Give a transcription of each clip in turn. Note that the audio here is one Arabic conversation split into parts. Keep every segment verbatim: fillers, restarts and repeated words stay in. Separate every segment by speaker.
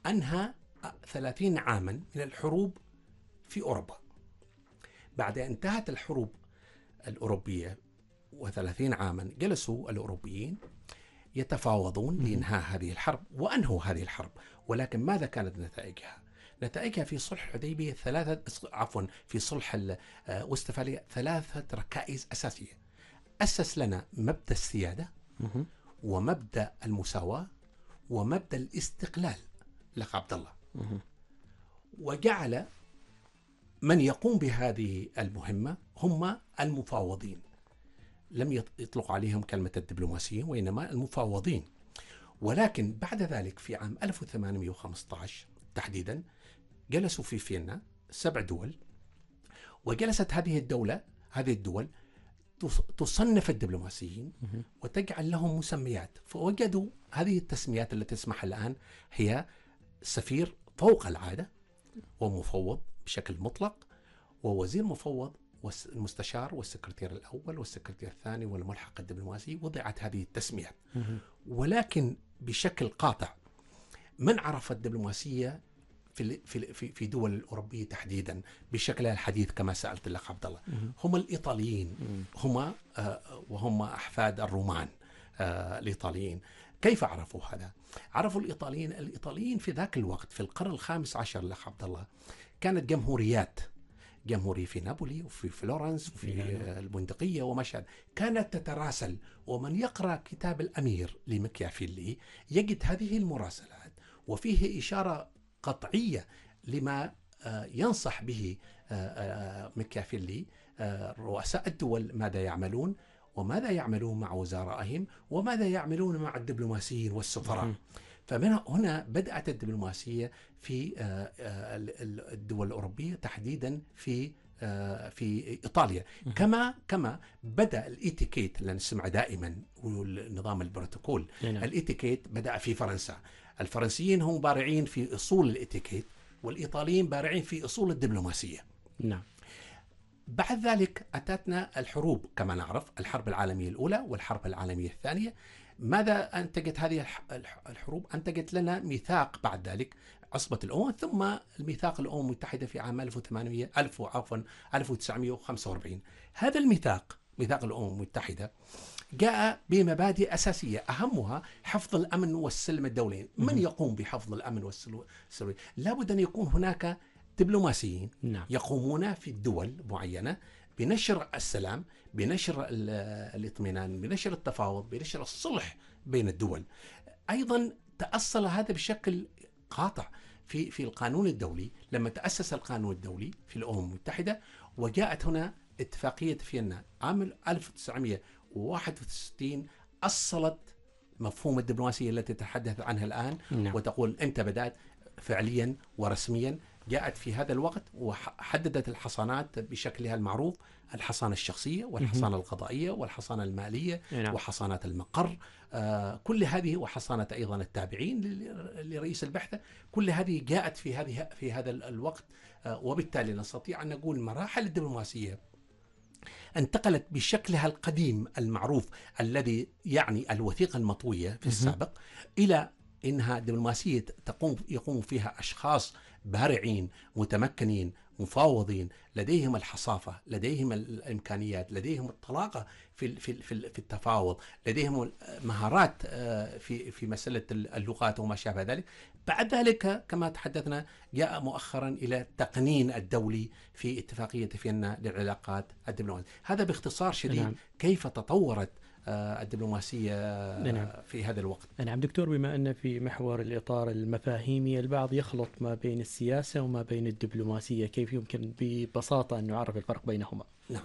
Speaker 1: أنهى ثلاثين عاما من الحروب في أوروبا. بعد أن انتهت الحروب الأوروبية وثلاثين عاما جلسوا الأوروبيين يتفاوضون لإنهاء هذه الحرب وأنهوا هذه الحرب. ولكن ماذا كانت نتائجها؟ نتائجها في صلح الحديبية ثلاثة عفوا في صلح وستفالية ثلاثة ركائز أساسية. أسس لنا مبدأ السيادة ومبدأ المساواة ومبدأ الاستقلال لك عبد الله، وجعل من يقوم بهذه المهمة هم المفاوضين. لم يطلق عليهم كلمة الدبلوماسيين وإنما المفاوضين. ولكن بعد ذلك في عام ألف وثمانمئة وخمسة عشر تحديدا جلسوا في فيينا سبع دول، وجلست هذه الدولة هذه الدول تصنف الدبلوماسيين وتجعل لهم مسميات. فوجدوا هذه التسميات التي تسمح الآن هي سفير فوق العادة، ومفوض بشكل مطلق، ووزير مفوض، والمستشار، والسكرتير الأول والسكرتير الثاني والملحق الدبلوماسي. وضعت هذه التسميات. ولكن بشكل قاطع من عرف الدبلوماسية في في في دول الأوروبية تحديدا بشكلها الحديث كما سألت لك عبد الله هم الإيطاليين، هم وهم أحفاد الرومان الإيطاليين. كيف عرفوا هذا؟ عرفوا الإيطاليين الإيطاليين في ذاك الوقت في القرن الخامس عشر لك عبد الله كانت جمهوريات، جمهورية في نابولي وفي فلورنس وفي البندقية ومشهد، كانت تتراسل. ومن يقرأ كتاب الأمير لمكيافيلي يجد هذه المراسلات وفيه إشارة قطعية لما ينصح به مكيافيلي رؤساء الدول ماذا يعملون وماذا يعملون مع وزرائهم وماذا يعملون مع الدبلوماسيين والسفراء. فمن هنا بدأت الدبلوماسية في الدول الأوروبية تحديدا في في إيطاليا. كما كما بدأ الإتيكيت اللي نسمع دائما والنظام البروتوكول. الإتيكيت بدأ في فرنسا. الفرنسيين هم بارعين في أصول الإتيكيت والإيطاليين بارعين في أصول الدبلوماسية. نعم. بعد ذلك أتتنا الحروب كما نعرف، الحرب العالمية الأولى والحرب العالمية الثانية. ماذا أنتجت هذه الحروب؟ أنتجت لنا ميثاق بعد ذلك عصبة الأمم، ثم الميثاق الأمم المتحدة في عام ألف وثمانمئة ألف عفوا ألف وتسعمئة وخمسة وأربعين. هذا الميثاق ميثاق الأمم المتحدة جاء بمبادئ أساسية أهمها حفظ الأمن والسلم الدولي. من يقوم بحفظ الأمن والسلم؟ لابد أن يكون هناك دبلوماسيين نعم. يقومون في الدول معينة بنشر السلام، بنشر الاطمئنان، بنشر التفاوض، بنشر الصلح بين الدول. أيضا تأصل هذا بشكل قاطع في في القانون الدولي لما تأسس القانون الدولي في الأمم المتحدة، وجاءت هنا اتفاقية فيينا عام ألف وتسعمئة وواحد وستين أصلت مفهوم الدبلوماسية التي تتحدث عنها الآن نعم. وتقول أنت بدأت فعليا ورسميا. جاءت في هذا الوقت وحددت الحصانات بشكلها المعروف: الحصانة الشخصية والحصانة القضائية والحصانة المالية نعم. وحصانات المقر، آه كل هذه، وحصانة أيضا التابعين لرئيس البعثة. كل هذه جاءت في هذه في هذا الوقت، آه وبالتالي نستطيع أن نقول مراحل الدبلوماسية انتقلت بشكلها القديم المعروف الذي يعني الوثيقة المطوية في السابق إلى إنها دبلوماسية تقوم يقوم فيها أشخاص بارعين متمكنين مفاوضين لديهم الحصافة، لديهم الإمكانيات، لديهم الطلاقة في في في التفاوض، لديهم مهارات في في مسألة اللغات وما شابه ذلك. بعد ذلك كما تحدثنا جاء مؤخرا إلى التقنين الدولي في اتفاقية فيينا للعلاقات الدبلوماسية. هذا باختصار شديد نعم. كيف تطورت الدبلوماسية نعم. في هذا الوقت.
Speaker 2: نعم دكتور، بما أن في محور الإطار المفاهيمي البعض يخلط ما بين السياسة وما بين الدبلوماسية، كيف يمكن ببساطة أن نعرف الفرق بينهما؟
Speaker 1: نعم،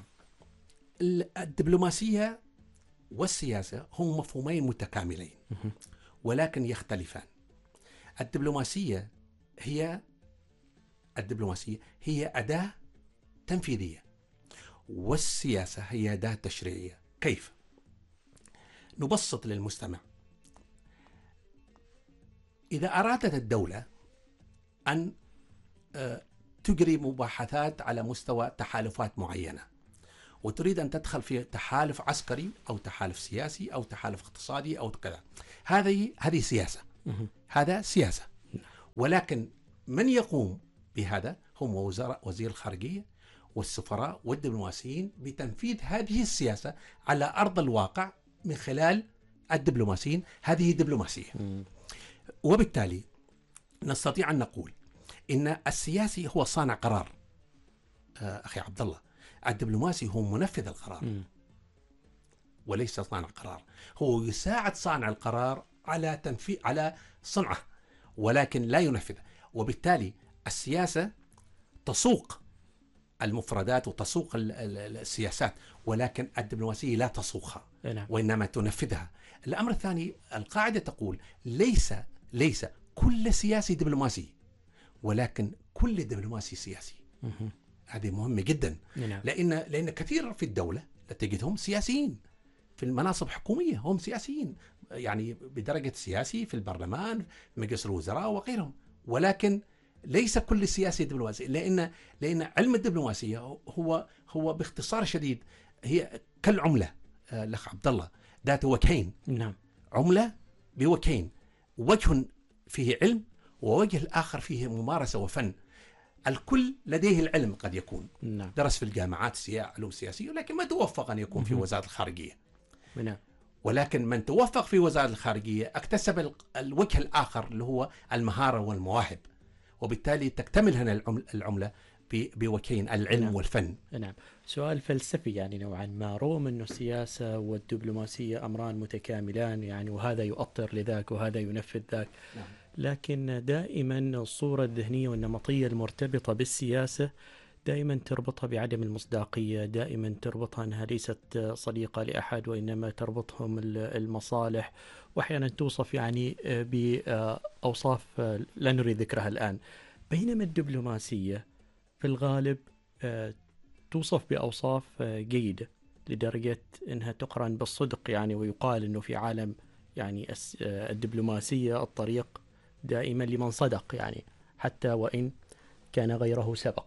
Speaker 1: الدبلوماسية والسياسة هم مفهومين متكاملين ولكن يختلفان. الدبلوماسية هي الدبلوماسية هي أداة تنفيذية، والسياسة هي أداة تشريعية. كيف؟ نبسط للمستمع. إذا أرادت الدولة أن تجري مباحثات على مستوى تحالفات معينة وتريد أن تدخل في تحالف عسكري أو تحالف سياسي أو تحالف اقتصادي أو كذا، هذه هذه سياسة. هذا سياسة. ولكن من يقوم بهذا هم وزراء وزير الخارجية والسفراء والدبلوماسيين بتنفيذ هذه السياسة على أرض الواقع من خلال الدبلوماسيين. هذه دبلوماسية. وبالتالي نستطيع أن نقول إن السياسي هو صانع قرار أخي عبد الله، الدبلوماسي هو منفذ القرار وليس صانع قرار. هو يساعد صانع القرار على تنفيذ على صنعه ولكن لا ينفذه. وبالتالي السياسة تسوق المفردات وتسوق السياسات، ولكن الدبلوماسية لا تسوقها وإنما تنفذها. الأمر الثاني، القاعدة تقول ليس ليس كل سياسي دبلوماسي، ولكن كل دبلوماسي سياسي. هذه مهمة جدا، لأن لأن كثير في الدولة تجدهم سياسيين في المناصب حكومية، هم سياسيين يعني بدرجة سياسي في البرلمان في مجلس الوزراء وغيرهم، ولكن ليس كل سياسي دبلوماسي. لأن لأن علم الدبلوماسية هو هو باختصار شديد هي كالعملة الأخ عبد الله ذات وجهين.
Speaker 2: نعم.
Speaker 1: عملة بوجهين، وجه فيه علم ووجه الآخر فيه ممارسة وفن. الكل لديه العلم قد يكون
Speaker 2: نعم.
Speaker 1: درس في الجامعات علوم سياسية، لكن ما توفق أن يكون في وزارة الخارجية.
Speaker 2: نعم.
Speaker 1: ولكن من توفق في وزارة الخارجية اكتسب الوجه الآخر اللي هو المهارة والمواهب، وبالتالي تكتمل هنا العملة بوجهين، العلم
Speaker 2: نعم.
Speaker 1: والفن.
Speaker 2: نعم. سؤال فلسفي يعني نوعا ما، رغم أنه السياسة والدبلوماسية أمران متكاملان يعني، وهذا يؤطر لذاك وهذا ينفذ ذاك.
Speaker 1: نعم.
Speaker 2: لكن دائما الصورة الذهنية والنمطية المرتبطة بالسياسة دائما تربطها بعدم المصداقية، دائما تربطها أنها ليست صديقة لأحد وإنما تربطهم المصالح، وأحيانا توصف يعني بأوصاف لا نريد ذكرها الآن. بينما الدبلوماسية في الغالب توصف بأوصاف جيدة لدرجة أنها تقرن بالصدق يعني، ويقال أنه في عالم يعني الدبلوماسية الطريق دائما لمن صدق يعني، حتى وإن كان غيره سبق.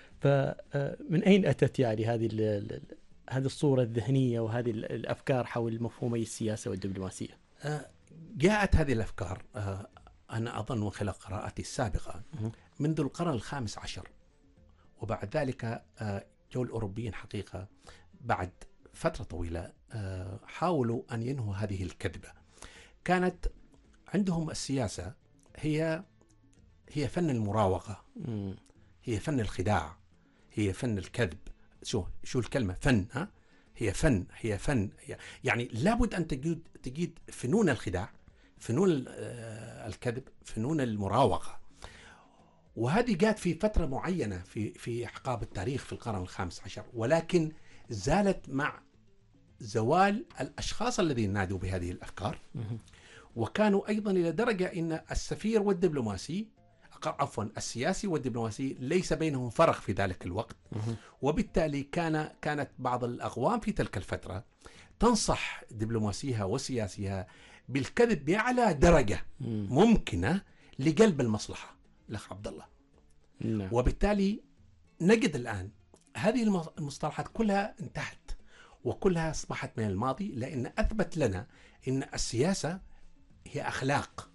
Speaker 2: فمن أين أتت يعني هذه هذه الصورة الذهنية وهذه الأفكار حول مفهومي السياسة والدبلوماسية؟
Speaker 1: جاءت هذه الأفكار أنا أظن من خلال قراءاتي السابقة منذ القرن الخامس عشر، وبعد ذلك جو الأوروبيين حقيقة بعد فترة طويلة حاولوا أن ينهوا هذه الكذبة. كانت عندهم السياسة هي هي فن المراوغة، هي فن الخداع، هي فن الكذب. شو شو الكلمة فن؟ ها هي فن هي فن هي يعني لابد أن تجد تجد فنون الخداع، فنون الكذب، فنون المراوغة. وهذه جاءت في فترة معينة في في أحقاب التاريخ في القرن الخامس عشر، ولكن زالت مع زوال الأشخاص الذين نادوا بهذه الأفكار. وكانوا أيضا إلى درجة إن السفير والدبلوماسي عفوا السياسي والدبلوماسي ليس بينهم فرق في ذلك الوقت. وبالتالي كان كانت بعض الأقوام في تلك الفترة تنصح دبلوماسيها وسياسيها بالكذب بأعلى درجة ممكنة لجلب المصلحة الأخ عبد الله. وبالتالي نجد الآن هذه المصطلحات كلها انتهت وكلها أصبحت من الماضي، لأن أثبت لنا أن السياسة هي أخلاق.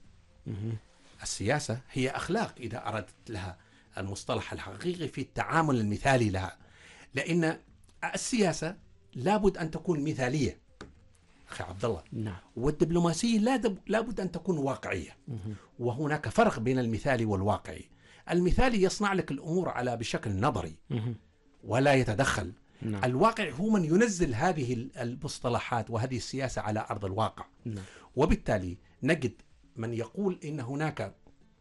Speaker 1: السياسة هي أخلاق إذا أردت لها المصطلح الحقيقي في التعامل المثالي لها، لأن السياسة لابد أن تكون مثالية أخي عبد الله.
Speaker 2: نعم.
Speaker 1: والدبلوماسية لابد أن تكون واقعية. وهناك فرق بين المثالي والواقعي. المثالي يصنع لك الأمور على بشكل نظري ولا يتدخل.
Speaker 2: نعم.
Speaker 1: الواقع هو من ينزل هذه المصطلحات وهذه السياسة على أرض الواقع.
Speaker 2: نعم.
Speaker 1: وبالتالي نجد من يقول إن هناك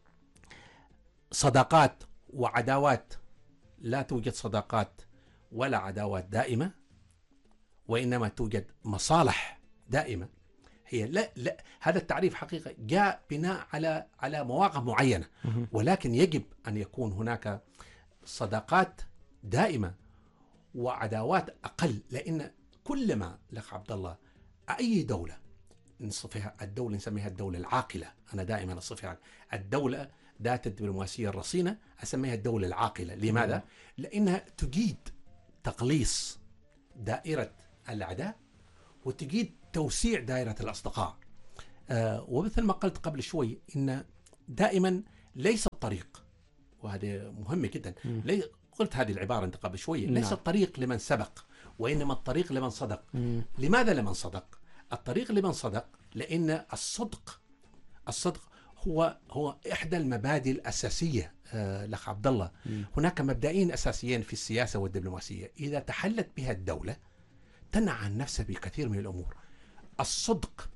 Speaker 1: صداقات وعداوات. لا توجد صداقات ولا عداوات دائمة، وإنما توجد مصالح دائمة. هي لا لا هذا التعريف حقيقة جاء بناء على على مواقف معينة، ولكن يجب أن يكون هناك صداقات دائمة وعداوات أقل، لأن كلما لك عبد الله أي دولة نصفها الدولة نسميها الدولة العاقلة. أنا دائما أصفها الدولة ذات الدبلوماسية الرصينة أسميها الدولة العاقلة. لماذا؟ لأنها تجيد تقليص دائرة الأعداء وتجيد توسيع دائرة الأصدقاء. آه ومثل ما قلت قبل شوي إن دائما ليس الطريق، وهذا مهم جدا.
Speaker 2: م.
Speaker 1: لي... قلت هذه العبارة أنت قبل شوية،
Speaker 2: نعم.
Speaker 1: ليس الطريق لمن سبق، وإنما الطريق لمن صدق.
Speaker 2: م.
Speaker 1: لماذا لمن صدق؟ الطريق لمن صدق لأن الصدق الصدق هو هو إحدى المبادئ الأساسية. آه لأخ عبد الله،
Speaker 2: م.
Speaker 1: هناك مبدئين أساسيين في السياسة والدبلوماسية إذا تحلت بها الدولة تنع عن نفسها بكثير من الأمور. الصدق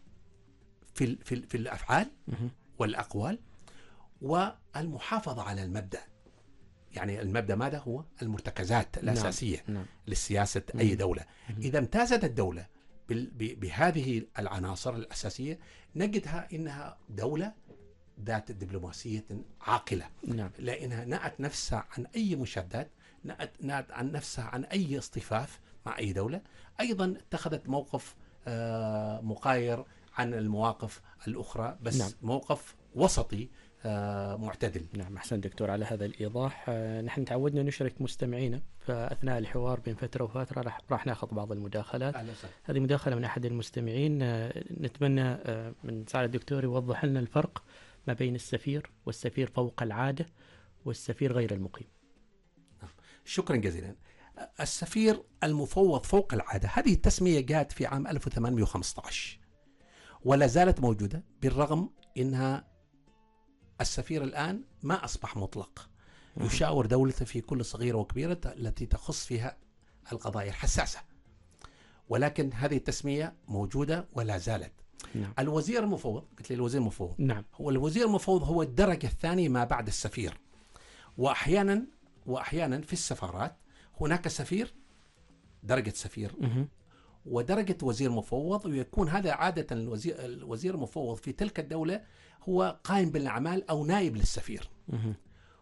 Speaker 1: في ال في, ال في الأفعال
Speaker 2: م.
Speaker 1: والأقوال، والمحافظة على المبدأ. يعني المبدأ ماذا هو؟ المرتكزات الأساسية
Speaker 2: نعم. نعم.
Speaker 1: للسياسة
Speaker 2: م.
Speaker 1: أي دولة.
Speaker 2: م.
Speaker 1: إذا امتازت الدولة بهذه العناصر الأساسية نجدها إنها دولة ذات دبلوماسية عاقلة.
Speaker 2: نعم.
Speaker 1: لأنها نأت نفسها عن أي مشادات، نأت, نأت عن نفسها عن أي اصطفاف مع أي دولة. أيضا اتخذت موقف آه مقاير عن المواقف الأخرى، بس
Speaker 2: نعم.
Speaker 1: موقف وسطي آه معتدل.
Speaker 2: نعم، أحسن دكتور على هذا الإيضاح. آه نحن تعودنا نشارك مستمعينا فأثناء الحوار بين فترة وفترة راح, راح ناخذ بعض المداخلات. هذه مداخلة من أحد المستمعين. آه نتمنى آه من سعادة الدكتور يوضح لنا الفرق ما بين السفير والسفير فوق العادة والسفير غير المقيم.
Speaker 1: شكرا جزيلا. السفير المفوض فوق العادة هذه التسمية جاءت في عام ألف وثمانمئة وخمسة عشر ولا زالت موجودة، بالرغم إنها السفير الآن ما أصبح مطلق، يشاور دولته في كل صغيرة وكبيرة التي تخص فيها القضايا الحساسة، ولكن هذه التسمية موجودة ولا زالت.
Speaker 2: نعم.
Speaker 1: الوزير المفوض، قلت لي الوزير المفوض.
Speaker 2: نعم.
Speaker 1: هو الوزير المفوض هو الدرجة الثانية ما بعد السفير. وأحيانا وأحيانا في السفارات هناك سفير، درجة سفير،
Speaker 2: م-
Speaker 1: ودرجة وزير مفوض، ويكون هذا عادة الوزير, الوزير المفوض في تلك الدولة هو قائم بالأعمال أو نائب للسفير.
Speaker 2: م-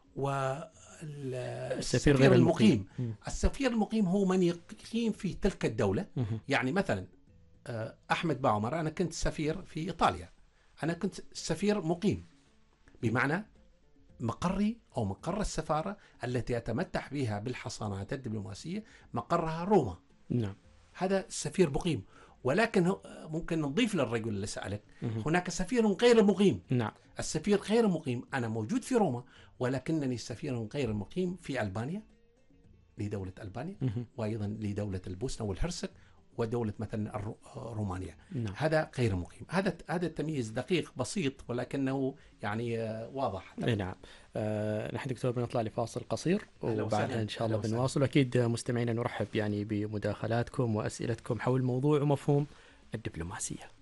Speaker 1: والسفير غير المقيم، المقيم. السفير المقيم هو من يقيم في تلك الدولة.
Speaker 2: م-
Speaker 1: يعني مثلا أحمد باعمر، أنا كنت سفير في إيطاليا، أنا كنت سفير مقيم، بمعنى مقري أو مقر السفارة التي أتمتع بها بالحصانات الدبلوماسية مقرها روما.
Speaker 2: نعم.
Speaker 1: هذا سفير مقيم. ولكن ممكن نضيف للرجل اللي سألك،
Speaker 2: م-
Speaker 1: هناك سفير غير مقيم.
Speaker 2: نعم.
Speaker 1: السفير غير مقيم، أنا موجود في روما ولكنني سفير غير مقيم في ألبانيا، لدولة ألبانيا،
Speaker 2: م-
Speaker 1: وأيضا لدولة البوسنة والهرسك، ودولة مثلا رومانيا.
Speaker 2: نعم.
Speaker 1: هذا غير مقيم. هذا هذا التمييز دقيق بسيط ولكنه يعني واضح.
Speaker 2: نعم. آه نحن دكتور بنطلع لفاصل قصير وبعدها إن شاء الله بنواصل. أكيد مستمعينا نرحب يعني بمداخلاتكم وأسئلتكم حول موضوع ومفهوم الدبلوماسية.